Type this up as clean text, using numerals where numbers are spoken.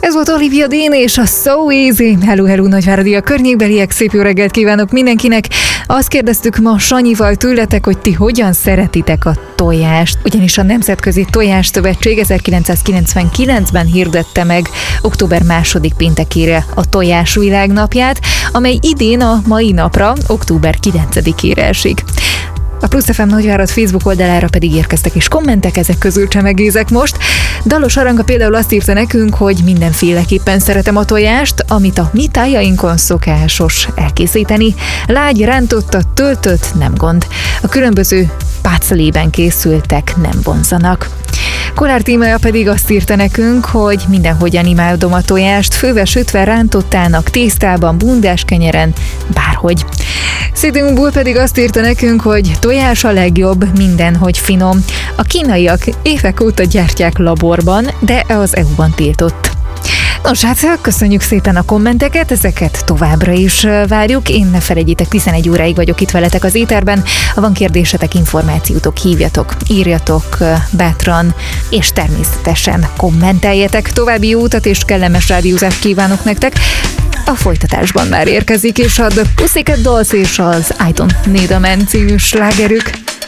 Ez volt Olivia Dean és a So Easy. Hello, Nagyváradi, a környékbeliek, szép jó reggelt kívánok mindenkinek. Azt kérdeztük ma Sanyival tőletek, hogy ti hogyan szeretitek a tojást. Ugyanis a Nemzetközi Tojásszövetség 1999-ben hirdette meg október 2. péntekére a tojás világnapját, amely idén a mai napra, október 9-ére esik. A Plusz FM Nagyvárad Facebook oldalára pedig érkeztek is kommentek, ezek közül csemegézek most. Dalos Aranga például azt írta nekünk, hogy mindenféleképpen szeretem a tojást, amit a mi tájainkon szokásos elkészíteni. Lágy, rántottat, töltött, nem gond. A különböző páclében készültek nem vonzanak. Kolár Tímea pedig azt írta nekünk, hogy mindenhogyan imádom a tojást, főve, sütve, rántottának, tésztában, bundás kenyeren, bárhogy. Szédünkból pedig azt írta nekünk, hogy tojás a legjobb, mindenhogy finom. A kínaiak évek óta gyártják laborban, de az EU-ban tiltott. Nos, hát köszönjük szépen a kommenteket, ezeket továbbra is várjuk. Én ne felejtjétek, 11 óráig vagyok itt veletek az éterben. Ha van kérdésetek, információtok, hívjatok, írjatok bátran, és természetesen kommenteljetek. További jó utat és kellemes rádiózást kívánok nektek. A folytatásban már érkezik, és a The Pussycat Dolls és az I Don't Need a Man című slágerük.